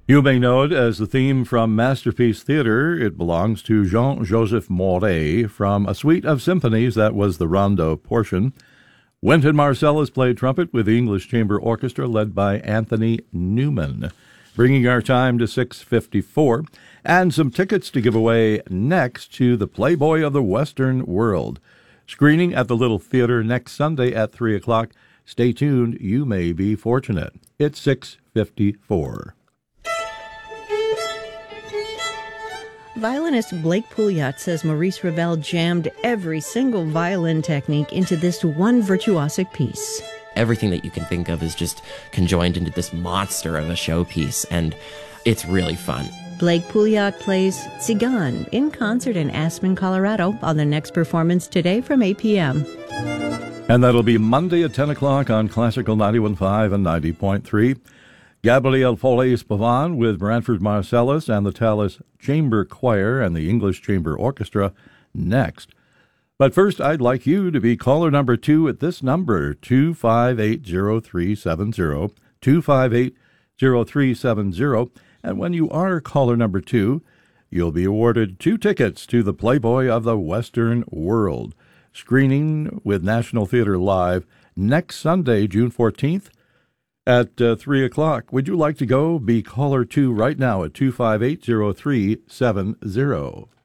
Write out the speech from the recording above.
You may know it as the theme from Masterpiece Theatre. It belongs to Jean-Joseph Moret from a suite of symphonies that was the rondo portion. Wynton Marsalis played trumpet with the English Chamber Orchestra led by Anthony Newman. Bringing our time to 6:54, and some tickets to give away next to The Playboy of the Western World. Screening at the Little Theater next Sunday at 3 o'clock. Stay tuned, you may be fortunate. It's 6:54. Violinist Blake Pouliot says Maurice Ravel jammed every single violin technique into this one virtuosic piece. Everything that you can think of is just conjoined into this monster of a showpiece, and it's really fun. Blake Pouliot plays Tzigan in concert in Aspen, Colorado on the next performance today from 8 p.m. And that'll be Monday at 10 o'clock on Classical 91.5 and 90.3. Gabriel Fauré-Pavon with Branford Marsalis and the Tallis Chamber Choir and the English Chamber Orchestra next. But first, I'd like you to be caller number 2 at this number, 258-0370, 258-0370. And when you are caller number 2, you'll be awarded 2 tickets to the Playboy of the Western World, screening with National Theatre Live next Sunday, June 14th, at 3 o'clock. Would you like to go? Be caller 2 right now at 258-0370.